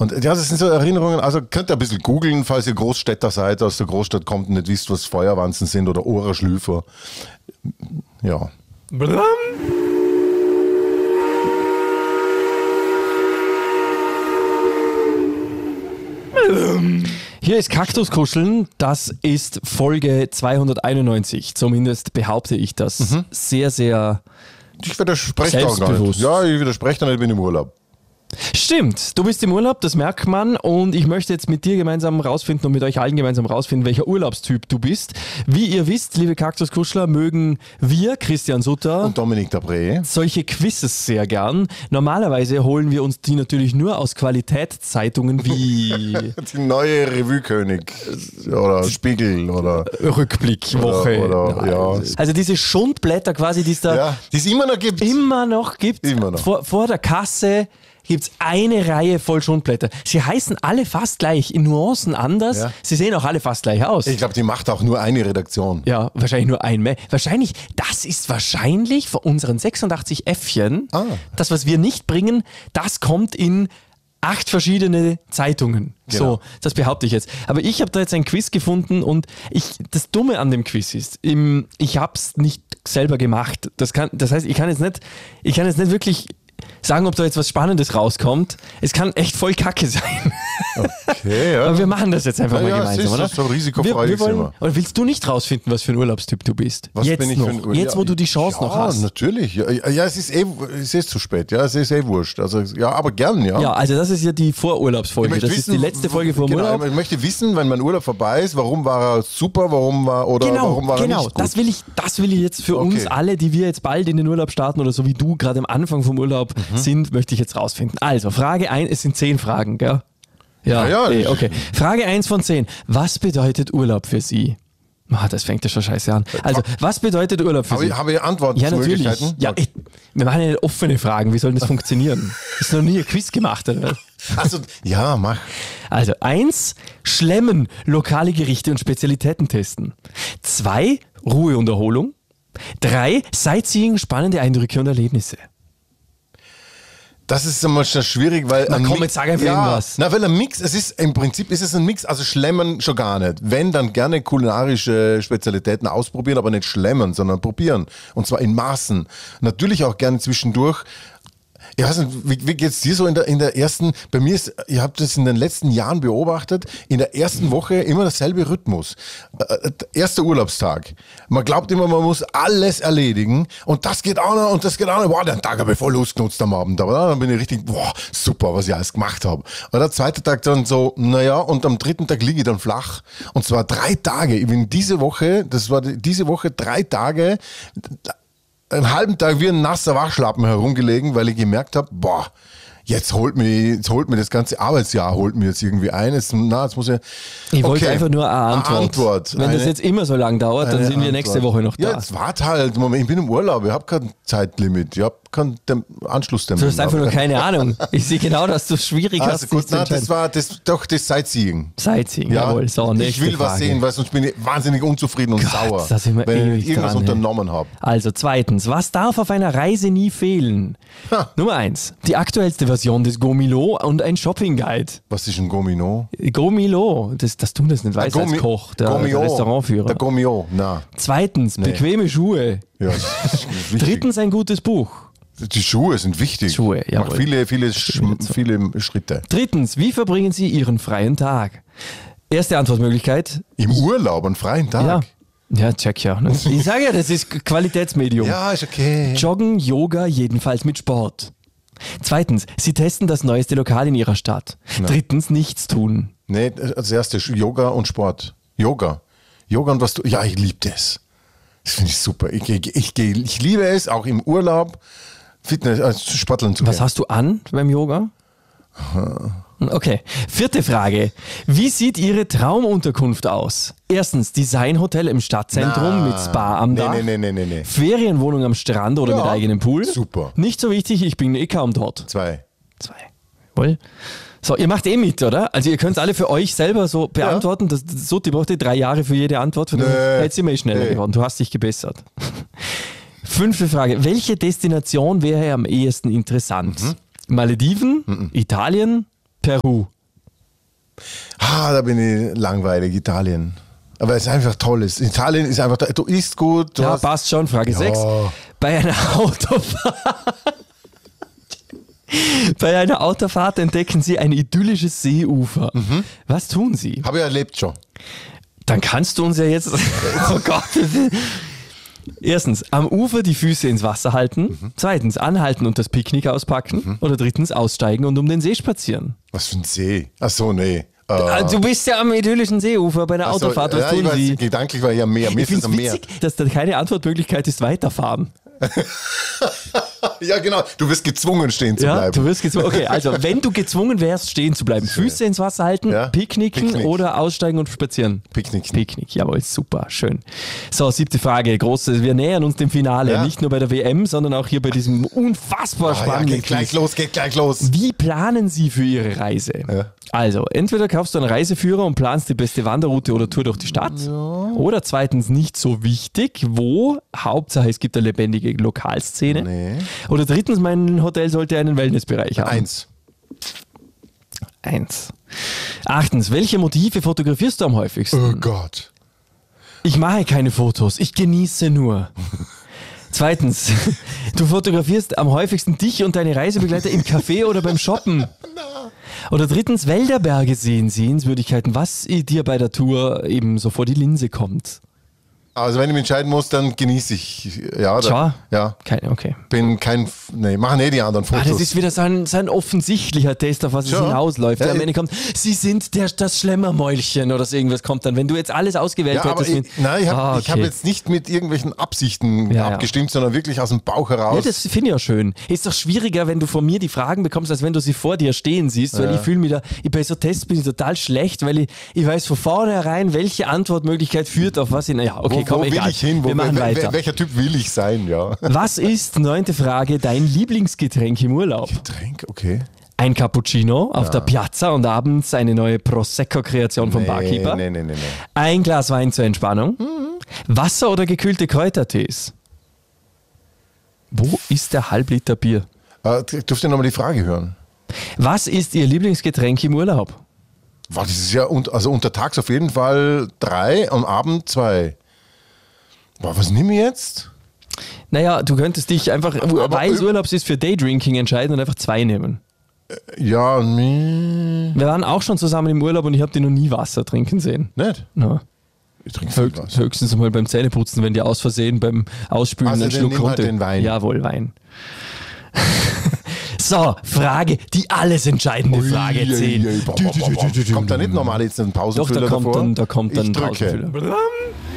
Und ja, das sind so Erinnerungen, also könnt ihr ein bisschen googeln, falls ihr Großstädter seid, aus der Großstadt kommt und nicht wisst, was Feuerwanzen sind oder Ohrenschlüfer. Ja. Hier ist Kaktuskuscheln, das ist Folge 291, zumindest behaupte ich das. Sehr, sehr Ich widerspreche da gar nicht. selbstbewusst. Ja, ich widerspreche da nicht, ich bin im Urlaub. Stimmt, du bist im Urlaub, das merkt man und ich möchte jetzt mit dir gemeinsam rausfinden und mit euch allen gemeinsam rausfinden, welcher Urlaubstyp du bist. Wie ihr wisst, liebe Kaktuskuschler, mögen wir, Christian Sutter, Und Dominik Dabré. solche Quizzes sehr gern. Normalerweise holen wir uns die natürlich nur aus Qualitätszeitungen wie Die neue Revue-König oder Spiegel oder Rückblickwoche. Oder, ja. Also diese Schundblätter quasi, die es da Ja, die es immer noch gibt. immer noch gibt. Immer noch. Vor der Kasse gibt es eine Reihe voll Schundblätter. Sie heißen alle fast gleich, in Nuancen anders. Ja. Sie sehen auch alle fast gleich aus. Ich glaube, die macht auch nur eine Redaktion. Ja, wahrscheinlich nur ein mehr. Das ist wahrscheinlich von unseren 86 Äffchen, das, was wir nicht bringen, das kommt in 8 verschiedene Zeitungen. Genau. So, das behaupte ich jetzt. Aber ich habe da jetzt ein Quiz gefunden und das Dumme an dem Quiz ist, ich habe es nicht selber gemacht. Das heißt, ich kann jetzt nicht wirklich sagen, ob da jetzt was Spannendes rauskommt. Es kann echt voll Kacke sein. Okay, ja. Aber wir machen das jetzt einfach mal gemeinsam, siehst du, oder? so risikofrei wir ist wollen, immer. oder willst du nicht rausfinden, was für ein Urlaubstyp du bist? Was jetzt bin ich noch. für ein Urlaub? Jetzt, wo du die Chance noch hast. Ja, natürlich. Ja, es ist zu spät. Ja, es ist wurscht. Also, ja, aber gern, ja. Ja, also das ist ja die Vorurlaubsfolge. Das ist die letzte Folge vor dem genau, Urlaub. Ich möchte wissen, wenn mein Urlaub vorbei ist, warum war er super, warum war er nicht gut. Das will ich jetzt für uns alle, die wir jetzt bald in den Urlaub starten oder so wie du gerade am Anfang vom Urlaub sind, möchte ich jetzt rausfinden. Also, Frage 1, es sind 10 Fragen, gell? Ja. Okay. Frage 1 von 10. Was bedeutet Urlaub für Sie? Das fängt ja schon scheiße an. Also, was bedeutet Urlaub für Sie? Habe ich Antwortmöglichkeiten? Ja, natürlich. Wir machen ja offene Fragen. Wie soll das funktionieren? Ist noch nie ein Quiz gemacht, oder? Also, ja, mach. Also 1, Schlemmen, lokale Gerichte und Spezialitäten testen. 2, Ruhe und Erholung. 3, Sightseeing, spannende Eindrücke und Erlebnisse. Das ist immer schon schwierig, weil... Na komm, jetzt sag einfach irgendwas. Na, weil ein Mix, im Prinzip ist es ein Mix, also schlemmen schon gar nicht. Wenn, dann gerne kulinarische Spezialitäten ausprobieren, aber nicht schlemmen, sondern probieren. Und zwar in Maßen. Natürlich auch gerne zwischendurch. Ich weiß nicht, wie geht's dir so in der ersten, bei mir ist, ich habe das in den letzten Jahren beobachtet, in der ersten Woche immer derselbe Rhythmus. Erster Urlaubstag. Man glaubt immer, man muss alles erledigen und das geht auch noch und das geht auch noch. Boah, den Tag habe ich voll losgenutzt am Abend. Aber dann bin ich richtig, boah, super, was ich alles gemacht habe. Und der zweite Tag dann so, naja, und am dritten Tag liege ich dann flach. Und zwar 3 Tage. Ich bin diese Woche 3 Tage, einen halben Tag wie ein nasser Waschlappen herumgelegen, weil ich gemerkt habe, boah, jetzt holt mir das ganze Arbeitsjahr jetzt irgendwie ein. Jetzt muss ich wollte einfach nur eine Antwort. Wenn das jetzt immer so lang dauert, dann sind wir nächste Woche noch da. Ja, jetzt warte halt. Moment, ich bin im Urlaub, ich habe kein Zeitlimit, ich habe keinen Anschlusstermin. Du hast einfach nur keine Ahnung. Ich sehe genau, dass du es schwierig hast. Gut, das war das Sightseeing. Sightseeing, jawohl. So, ich will was sehen, weil sonst bin ich wahnsinnig unzufrieden und sauer, da sind wir wenn ich irgendwas dran, unternommen habe. Also zweitens, was darf auf einer Reise nie fehlen? Nummer 1, die aktuellste Version des Gomilo und ein Shopping-Guide. Was ist ein Gomino? Gomilo, dass du das nicht weißt als Koch, der Restaurantführer. Der Gomio, na. Zweitens, bequeme Schuhe. Ja, das ist wichtig. Drittens, ein gutes Buch. Die Schuhe sind wichtig. Schuhe, jawohl. Mach viele Schritte. Drittens, wie verbringen Sie Ihren freien Tag? Erste Antwortmöglichkeit. Im Urlaub, einen freien Tag? Ja, check ja. Ich sage ja, das ist Qualitätsmedium. Ja, ist okay. Joggen, Yoga, jedenfalls mit Sport. Zweitens, Sie testen das neueste Lokal in Ihrer Stadt. Drittens, nichts tun. Nee, als erstes Yoga und Sport. Yoga und was du... Ja, ich liebe das. Das finde ich super. Ich liebe es, auch im Urlaub, Sportlern zu gehen. Was hast du an beim Yoga? Okay. 4. Frage. Wie sieht Ihre Traumunterkunft aus? Erstens, Designhotel im Stadtzentrum mit Spa am Dach. Nee. Ferienwohnung am Strand oder mit eigenem Pool. Super. Nicht so wichtig, ich bin kaum dort. 2. Wohl. So, ihr macht mit, oder? Also ihr könnt es alle für euch selber so beantworten. Die braucht ihr 3 Jahre für jede Antwort. Jetzt sind wir schneller geworden. Du hast dich gebessert. 5. Frage. Welche Destination wäre am ehesten interessant? Malediven, Italien, Peru. Da bin ich langweilig, Italien. Aber es ist einfach toll. Italien ist einfach, du isst gut. Ja, passt schon. Frage 6. Bei einer Autofahrt entdecken Sie ein idyllisches Seeufer. Was tun Sie? Habe ich erlebt schon. Dann kannst du uns ja jetzt... Oh Gott. Erstens, am Ufer die Füße ins Wasser halten. Zweitens, anhalten und das Picknick auspacken. Oder drittens, aussteigen und um den See spazieren. Was für ein See? Ach so, nee. Du bist ja am idyllischen Seeufer bei der Autofahrt. Was tun Sie? Gedanklich war ja mehr. Ich finde es witzig, dass da keine Antwortmöglichkeit ist, weiterfahren. Ja, genau. Du wirst gezwungen, stehen zu Ja, bleiben. du wirst gezwungen. Okay, also wenn du gezwungen wärst, stehen zu bleiben, Füße ins Wasser halten, Ja. picknicken Picknick. oder aussteigen und spazieren. Picknick. Jawohl, super, schön. So, 7. Frage, große. Wir nähern uns dem Finale, Ja. nicht nur bei der WM, sondern auch hier bei diesem unfassbar spannenden geht gleich los. Wie planen Sie für Ihre Reise? Ja. Also, entweder kaufst du einen Reiseführer und planst die beste Wanderroute oder Tour durch die Stadt. Oder zweitens, nicht so wichtig, wo? Hauptsache, es gibt eine lebendige Lokalszene. Nee. Oder drittens, mein Hotel sollte einen Wellnessbereich haben. 1. Achtens, welche Motive fotografierst du am häufigsten? Oh Gott. Ich mache keine Fotos, ich genieße nur. Zweitens, du fotografierst am häufigsten dich und deine Reisebegleiter im Café oder beim Shoppen. Oder drittens, Wälder, Berge sehen, Sehenswürdigkeiten, was dir bei der Tour eben so vor die Linse kommt. Also wenn ich mich entscheiden muss, dann genieße ich. Tja. Ja. Okay. Machen die anderen Fotos. Das ist wieder so ein offensichtlicher Test, auf was es Schon. hinausläuft. Ja, Am Ende kommt, Sie sind das Schlemmermäulchen oder so irgendwas kommt dann. Wenn du jetzt alles ausgewählt Ja, aber hättest. ich habe okay. jetzt nicht mit irgendwelchen Absichten abgestimmt, sondern wirklich aus dem Bauch heraus. Ja, das finde ich auch schön. Ist doch schwieriger, wenn du von mir die Fragen bekommst, als wenn du sie vor dir stehen siehst, weil ich fühle mich bei so Tests bin ich total schlecht, weil ich weiß von vornherein, welche Antwortmöglichkeit führt auf was. Wo will ich hin? Wir machen weiter. Welcher Typ will ich sein? Ja. Was ist, 9. Frage, dein Lieblingsgetränk im Urlaub? Getränk, okay. Ein Cappuccino auf der Piazza und abends eine neue Prosecco-Kreation vom Barkeeper. Nee. Ein Glas Wein zur Entspannung. Wasser oder gekühlte Kräutertees? Wo ist der Halbliter Bier? Dürft ihr nochmal die Frage hören? Was ist Ihr Lieblingsgetränk im Urlaub? Das ist ja untertags auf jeden Fall 3, am Abend 2. Was nehme ich jetzt? Naja, du könntest dich einfach, weil es Urlaubs ist, für Daydrinking entscheiden und einfach 2 nehmen. Ja, Wir waren auch schon zusammen im Urlaub und ich habe dir noch nie Wasser trinken sehen. nicht. No. Ich trinke viel Wasser. Höchstens mal beim Zähneputzen, wenn die aus Versehen beim Ausspülen Also einen dann Schluck nimm halt runter. den Wein. Jawohl, Wein. So, Frage, die alles entscheidende Frage 10. Kommt da nicht normal jetzt ein Pausenfüller Doch, da kommt davor? dann ein Ich drücke. Pausenfüller.